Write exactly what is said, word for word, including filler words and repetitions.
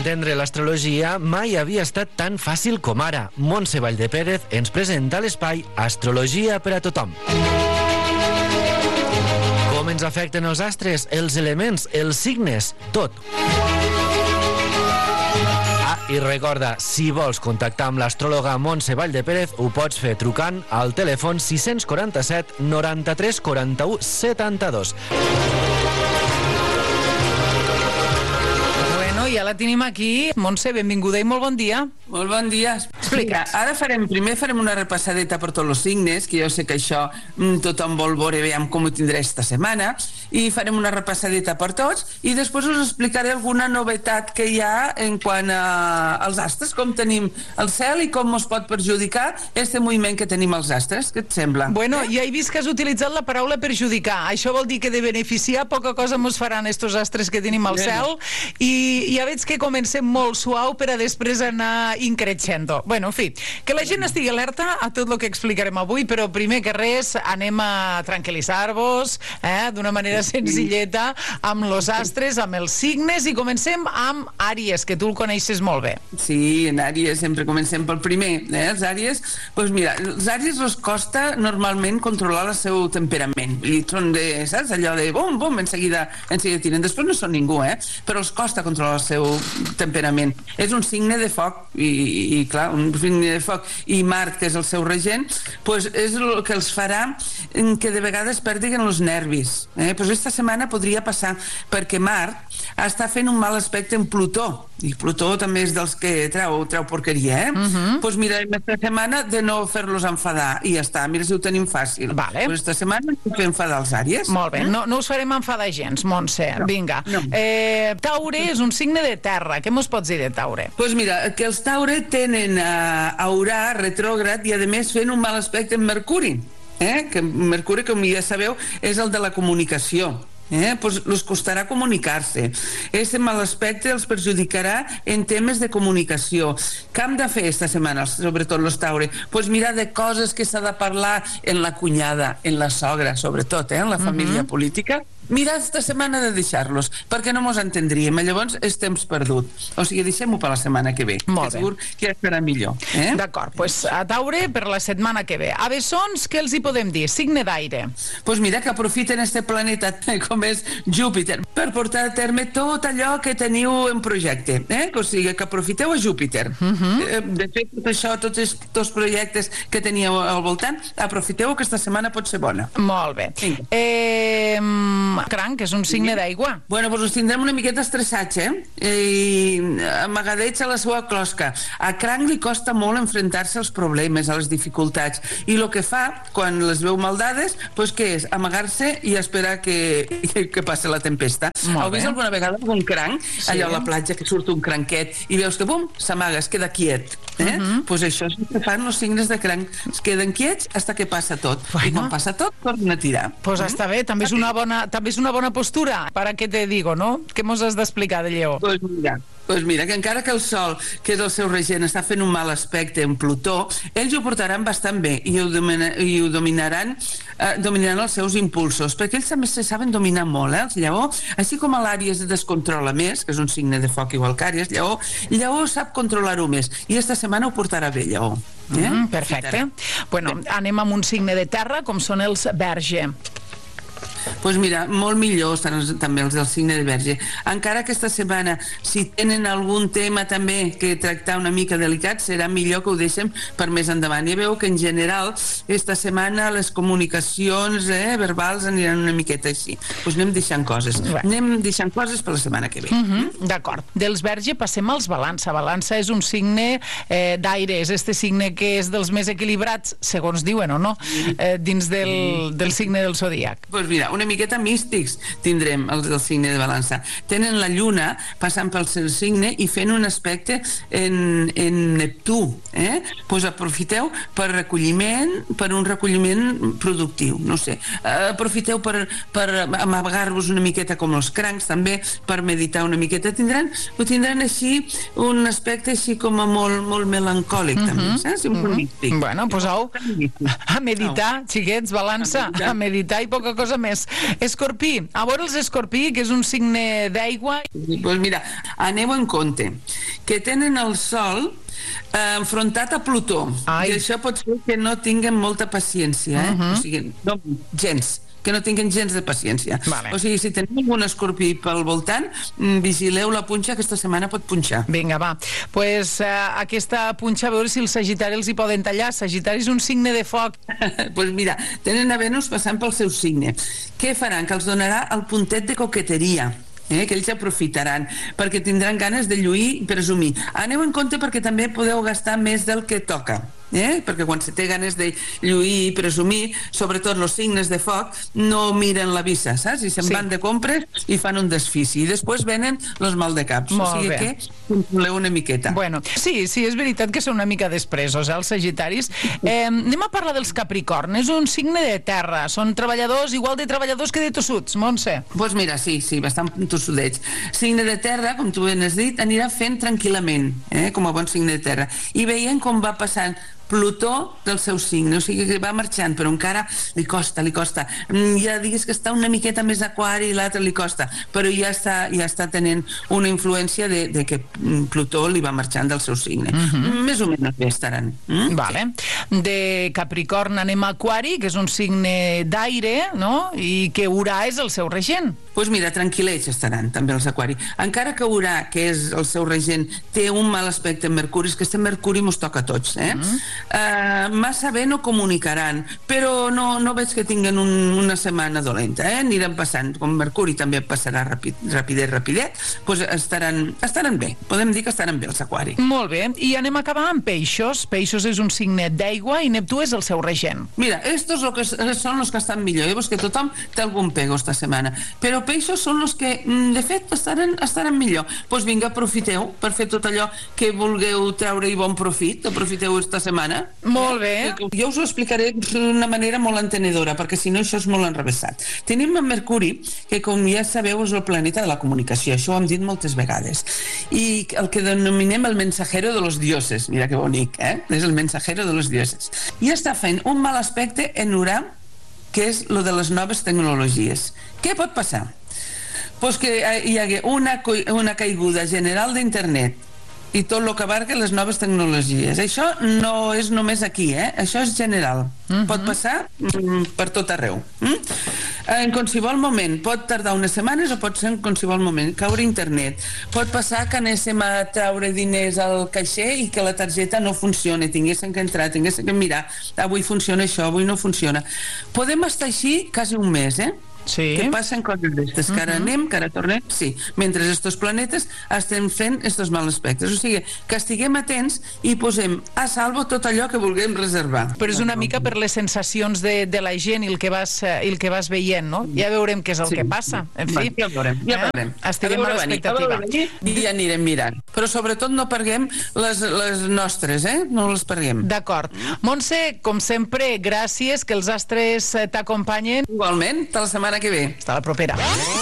entendre l'astrologia mai havia estat tan fàcil com ara. Montse Valldepérez ens presenta l'espai Astrologia per a tothom. Com ens afecten els astres, els elements, els signes, tot. Ah, i recorda, si vols contactar amb l'astròloga Montse Valldepérez, ho pots fer trucant al telèfon sis quatre set noranta-tres quaranta-u setanta-dos. Ja la tenim aquí. Montse, benvinguda i molt bon dia. Molt bon dia. Explica. Ara farem, primer farem una repassadeta per tots els signes, que jo sé que això tothom vol veure, veiem com ho tindrà esta setmana, i farem una repassadeta per tots, i després us explicaré alguna novetat que hi ha en quant a, als astres, com tenim el cel i com ens pot perjudicar este moviment que tenim als astres. Què et sembla? Bueno, ja he vist que has utilitzat la paraula perjudicar. Això vol dir que de beneficiar poca cosa ens faran estos astres que tenim al cel, i ja veig que comencem molt suau per a després anar increixendo. Bueno, en fi, que la gent estigui alerta a tot el que explicarem avui, però primer que res anem a tranquil·litzar-vos eh, d'una manera senzilleta amb los astres, amb els signes, i comencem amb Àries, que tu el coneixes molt bé. Sí, en Àries sempre comencem pel primer. Eh? Els Àries, doncs mira, els Àries els costa normalment controlar el seu temperament. I són de, saps, allò de bum, bum, en seguida, en seguida tiren. Després no són ningú, eh? Però els costa controlar el seu temperament. És un signe de foc i, i clar, un signe de foc i Mart, que és el seu regent, pues és el que els farà que de vegades perdin els nervis. Eh? Pues esta setmana podria passar perquè Mart està fent un mal aspecte en Plutó, i Plutó també és dels que treu, treu porqueria, eh? Uh-huh. Pues mira, esta setmana de no fer-los enfadar, i ja està, mira si ho tenim fàcil. Vale. Pues esta setmana hem de enfadar els Àries. Molt bé, no, no us farem enfadar gens, Montse. No. Vinga. No. Eh, Taure és un signe de terra. Què mos pots dir de Taure? Pues mira, que els Taure tenen a aurar retrògrad i a més fent un mal aspecte en Mercuri, eh? Que Mercuri, com ja sabeu, és el de la comunicació. Eh? Pues els costarà comunicar-se. Este mal aspecte els perjudicarà en temes de comunicació. Què hem de fer esta setmana, sobretot els Taure? Pues mira, de coses que s'ha de parlar en la cunyada, en la sogra, sobretot, eh? En la família uh-huh. política. Mira, esta setmana de deixar-los, perquè no mos entendríem, llavors és temps perdut. O sigui, deixem-ho per la setmana que ve, molt que segur que ja serà millor. Eh? D'acord, doncs pues, a Taure per la setmana que ve. A Bessons, què els hi podem dir? Signe d'aire. Doncs pues mira, que aprofiten este planeta com és Júpiter per portar a terme tot allò que teniu en projecte. Eh? O sigui, que aprofiteu a Júpiter. Uh-huh. De fet, tot això, tots els projectes que teníeu al voltant, aprofiteu que esta setmana pot ser bona. Molt bé. Sí. Eh... Cranc, que és un signe d'aigua. Bueno, doncs us tindrem una miqueta estressats, eh? I amagadets a la seva closca. A Cranc li costa molt enfrontar-se als problemes, a les dificultats. I el que fa, quan les veu maldades, doncs què és? Amagar-se i esperar que, que, que passi la tempesta. Heu vist alguna vegada un cranc? Sí. Allò a la platja, que surt un cranquet i veus que, bum, s'amaga, es queda quiet. Eh? Uh-huh. Pues això és el que fan els signes de cranc. Es queden quiets fins que passa tot. Bueno. I quan passa tot, tornen a tirar. Pues mm? està bé, també és una bona... També és una bona postura. ¿Para qué te digo, no? Què mos has d'explicar de Lleó? Pues mira, pues mira, que encara que el Sol, que és el seu regent, està fent un mal aspecte en Plutó, ells ho portaran bastant bé i ho, domina, i ho dominaran, eh, dominaran els seus impulsos, perquè ells també se saben dominar molt, eh, els Lleó. Així com l'Àries es descontrola més, que és un signe de foc igual que Àries, Lleó, Lleó sap controlar-ho més, i esta setmana ho portarà bé, Lleó. Eh? Mm, perfecte. Bueno, anem amb un signe de terra, com són els Verge. Doncs pues mira, molt millor estan els, també els del signe de Verge. Encara aquesta setmana, si tenen algun tema també que tractar una mica delicat, serà millor que ho deixem per més endavant. Ja veu que en general esta setmana les comunicacions eh, verbals aniran una miqueta així. Doncs pues anem deixant coses. Right. Anem deixant coses per la setmana que ve. Uh -huh. D'acord. Dels Verge passem als Balança. Balança és un signe eh, d'aire, és este signe que és dels més equilibrats, segons diuen o no, eh, dins del, del signe del zodíac. Doncs pues mira, una miqueta místics tindrem els del signe de Balança. Tenen la lluna passant pel seu signe i fent un aspecte en, en Neptú. Eh? Pues aprofiteu per recolliment, per un recolliment productiu, no sé. Aprofiteu per, per amagar-vos una miqueta com els crancs, també, per meditar una miqueta. Tindran, ho tindran així, un aspecte així com a molt, molt melancòlic, uh-huh. també, saps? Un uh-huh. místic. Bueno, pues au, a meditar, xiquets, Balança, a meditar i poca cosa més. més. Escorpí, a veure els escorpí, que és un signe d'aigua. Doncs pues mira, aneu en compte que tenen el Sol eh, enfrontat a Plutó. Ai. I això pot ser que no tinguen molta paciència, eh? Uh-huh. O sigui, no, gens que no tinguin gens de paciència. Vale. O sigui, si tenim algun escorpí pel voltant, vigileu la punxa, aquesta setmana pot punxar. Vinga, va. Pues uh, aquesta punxa, a veure si els Sagitari els hi poden tallar. Sagitari és un signe de foc. Pues mira, tenen a Venus passant pel seu signe. Què faran? Que els donarà el puntet de coqueteria. Eh, que ells aprofitaran, perquè tindran ganes de lluir i presumir. Aneu en compte perquè també podeu gastar més del que toca. Eh? Perquè quan se té ganes de lluir i presumir, sobretot els signes de foc, no miren la vista, saps? I se'n sí. van de compres i fan un desfici. I després venen els maldecaps. Molt o sigui bé. que controleu una miqueta. Bueno, sí, sí, és veritat que són una mica despresos, eh, els sagitaris. Eh, anem a parlar dels capricorn. És un signe de terra. Són treballadors, igual de treballadors que de tossuts, Montse. Doncs pues mira, sí, sí, bastant tossudets. Signe de terra, com tu ben has dit, anirà fent tranquil·lament, eh, com a bon signe de terra. I veient com va passant Plutó del seu signe, o sigui que va marxant, però encara li costa, li costa. Ja digues que està una miqueta més aquari i l'altre li costa, però ja està, ja està tenint una influència de, de que Plutó li va marxant del seu signe. Uh-huh. Més o menys bé estaran. Mm? Vale. De Capricorn anem a Aquari, que és un signe d'aire, no? I que Urà és el seu regent. Doncs pues mira, tranquil·lets estaran també els Aquari. Encara que Urà, que és el seu regent, té un mal aspecte en Mercuri, és que este Mercuri mos toca a tots, eh? Uh-huh. Uh, massa bé no comunicaran, però no, no veig que tinguen un, una setmana dolenta, eh? Aniran passant, com Mercuri també passarà rapid, rapidet, rapidet, doncs estaran, estaran bé, podem dir que estaran bé els Aquari. Molt bé, i anem a acabar amb Peixos. Peixos és un signe d'aigua i Neptú és el seu regent. Mira, estos lo que són els que estan millor, eh? Pues que tothom té algun pego esta setmana, però Peixos són els que, de fet, estaran, estaran millor. Doncs pues vinga, aprofiteu per fer tot allò que vulgueu treure-hi bon profit, aprofiteu esta setmana. Molt bé. Jo us ho explicaré d'una manera molt entenedora, perquè si no això és molt enrevessat. Tenim en Mercuri, que com ja sabeu és el planeta de la comunicació, això ho hem dit moltes vegades, i el que denominem el mensajero de los dioses, mira que bonic, eh? És el mensajero de los dioses. I està fent un mal aspecte en Urà, que és lo de les noves tecnologies. Què pot passar? Pues que hi hagué una, una caiguda general d'internet i tot el que abarca les noves tecnologies. Això no és només aquí, eh? Això és general. Uh-huh. Pot passar mm, per tot arreu. Mm? En qualsevol moment, pot tardar unes setmanes o pot ser en qualsevol moment, caure internet. Pot passar que anéssim a treure diners al caixer i que la targeta no funcioni, tinguéssim que entrar, tinguéssim que mirar, avui funciona això, avui no funciona. Podem estar així quasi un mes, eh? Sí. Que passen coses d'estes, que ara uh-huh. anem, que ara tornem, sí, mentre estos planetes estem fent estos mal aspectes, o sigui, que estiguem atents i posem a salvo tot allò que vulguem reservar. Però és una mica per les sensacions de, de la gent i el que vas, i el que vas veient, no? Ja veurem què és el sí. que passa, en fi. Ja veurem, ja veurem. Eh? Estirem a l'expectativa. I ja anirem mirant. Però sobretot no perguem les, les nostres, eh? No les perguem. D'acord. Montse, com sempre, gràcies, que els astres t'acompanyen. Igualment, ta la setmana que ve. Hasta la propera.